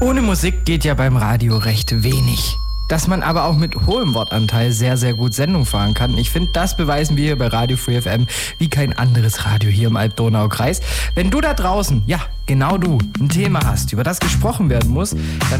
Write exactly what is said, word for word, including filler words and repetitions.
Ohne Musik geht ja beim Radio recht wenig. Dass man aber auch mit hohem Wortanteil sehr, sehr gut Sendung fahren kann. Ich finde, das beweisen wir hier bei Radio Free F M wie kein anderes Radio hier im Alb-Donau-Kreis. Wenn du da draußen, ja, genau du, ein Thema hast, über das gesprochen werden muss, dann